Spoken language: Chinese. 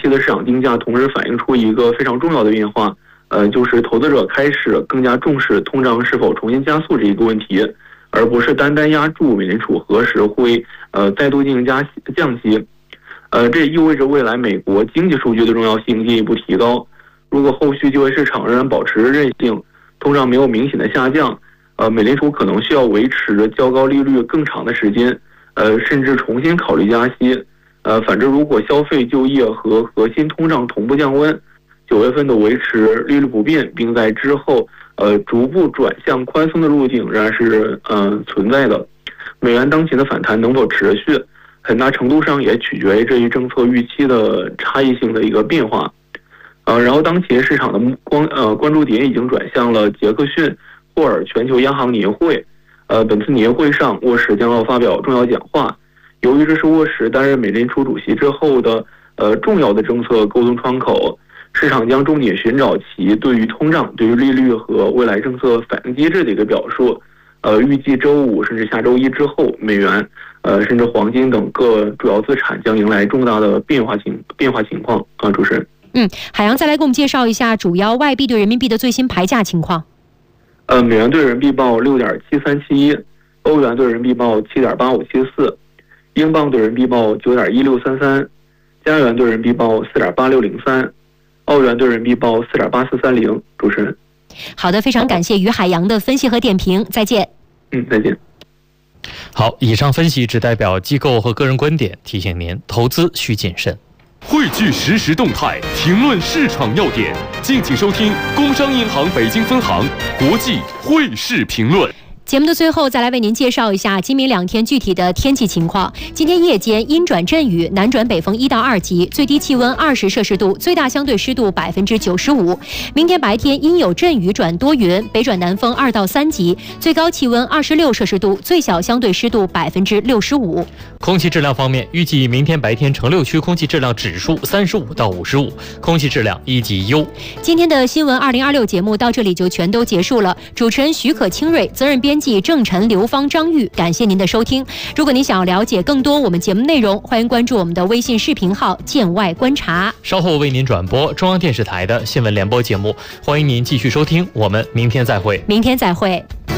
期的市场定价同时反映出一个非常重要的变化，就是投资者开始更加重视通胀是否重新加速这一个问题，而不是单单压住美联储何时会再度进行降息。这也意味着未来美国经济数据的重要性进一步提高。如果后续就业市场仍然保持韧性，通胀没有明显的下降，美联储可能需要维持较高利率更长的时间，甚至重新考虑加息。反之，如果消费、就业和核心通胀同步降温，9月份的维持利率不变，并在之后逐步转向宽松的路径仍然是存在的。美元当前的反弹能否持续，很大程度上也取决于这一政策预期的差异性的一个变化。然后当前市场的关注点已经转向了杰克逊霍尔全球央行年会。本次年会上，沃什将要发表重要讲话。由于这是沃什担任美联储主席之后的重要的政策沟通窗口，市场将重点寻找其对于通胀、对于利率和未来政策反应机制的一个表述。预计周五甚至下周一之后，美元、甚至黄金等各主要资产将迎来重大的变化情况。主持人。 海洋再来给我们介绍一下主要外币对人民币的最新牌价情况。 美元对人民币报6.7371，欧元对人民币报7.8574，英镑对人民币报9.1633，加元对人民币报4.8603，澳元对人民币报4.8430。主持人。 好的，非常感谢于海洋的分析和点评，再见。 再见。 好，以上分析只代表机构和个人观点，提醒您投资需谨慎。 汇聚实时动态，评论市场要点，敬请收听工商银行北京分行国际汇市评论。 节目的最后，再来为您介绍一下今明2天具体的天气情况。今天夜间阴转阵雨，南转北风1到2级，最低气温20摄氏度，最大相对湿度95%。明天白天阴有阵雨转多云，北转南风2到3级，最高气温26摄氏度，最小相对湿度65%。 空气质量方面，预计明天白天城6区空气质量指数35到55，空气质量1级优。 今天的新闻2026节目到这里就全都结束了。主持人许可清瑞，责任编辑郑晨、刘芳、张玉，感谢您的收听。如果您想要了解更多我们节目内容，欢迎关注我们的微信视频号见外观察。 稍后为您转播中央电视台的新闻联播节目，欢迎您继续收听，我们明天再会。 明天再会。